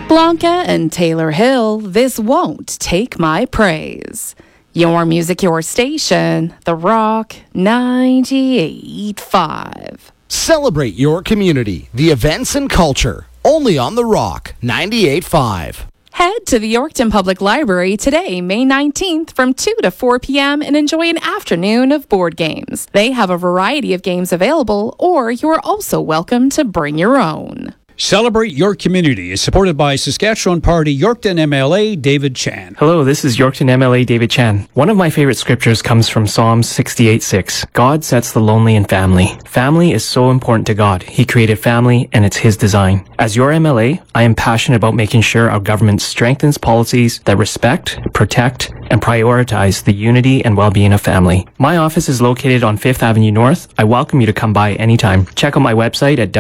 Blanca and Taylor Hill, This Won't Take My Praise. Your music, your station, The Rock 98.5. Celebrate your community, the events and culture, only on The Rock 98.5. Head to the Yorkton Public Library today, May 19th from 2 to 4 p.m. and enjoy an afternoon of board games. They have a variety of games available, or you are also welcome to bring your own. Celebrate Your Community is supported by Saskatchewan Party Yorkton MLA David Chan. Hello, this is Yorkton MLA David Chan. One of my favorite scriptures comes from Psalm 68:6. God sets the lonely in family. Family is so important to God. He created family and it's His design. As your MLA, I am passionate about making sure our government strengthens policies that respect, protect, and prioritize the unity and well-being of family. My office is located on 5th Avenue North. I welcome you to come by anytime. Check out my website at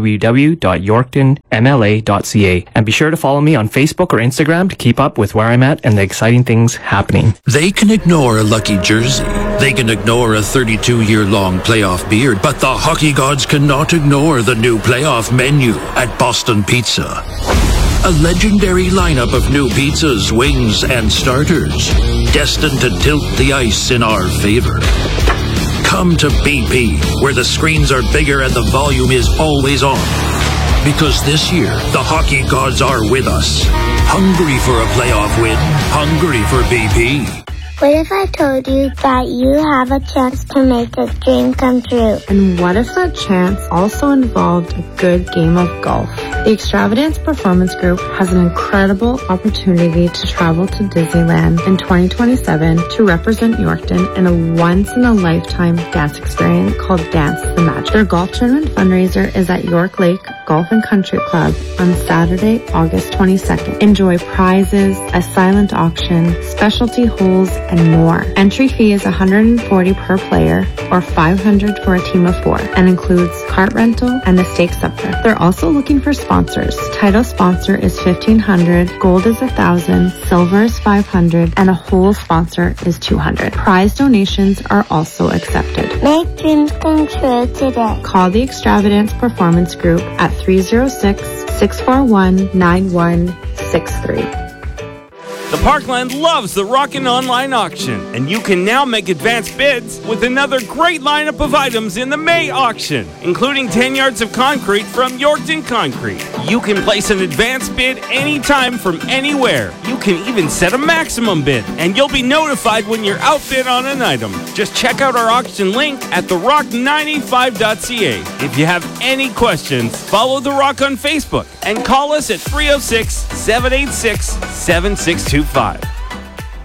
www.yorktonmla.ca and be sure to follow me on Facebook or Instagram to keep up with where I'm at and the exciting things happening. They can ignore a lucky jersey. They can ignore a 32-year-long playoff beard, but the hockey gods cannot ignore the new playoff menu at Boston Pizza. A legendary lineup of new pizzas, wings, and starters, destined to tilt the ice in our favor. Come to BP, where the screens are bigger and the volume is always on. Because this year, the hockey gods are with us. Hungry for a playoff win, hungry for BP. What if I told you that you have a chance to make a dream come true? And what if that chance also involved a good game of golf? The Extravagance Performance Group has an incredible opportunity to travel to Disneyland in 2027 to represent Yorkton in a once-in-a-lifetime dance experience called Dance the Magic. Their golf tournament fundraiser is at York Lake Golf and Country Club on Saturday, August 22nd. Enjoy prizes, a silent auction, specialty holes, and more. Entry fee is $140 per player or $500 for a team of 4 and includes cart rental and a stake supper. They're also looking for sponsors. Title sponsor is $1,500, gold is $1,000, silver is $500, and a whole sponsor is $200. Prize donations are also accepted. Make dreams come true today. Call the Extravagance Performance Group at 306-641-9163. The Parkland loves the Rockin' Online Auction, and you can now make advanced bids with another great lineup of items in the May auction, including 10 yards of concrete from Yorkton Concrete. You can place an advanced bid anytime from anywhere. You can even set a maximum bid, and you'll be notified when you're outbid on an item. Just check out our auction link at therock95.ca. If you have any questions, follow The Rock on Facebook and call us at 306-786-7625.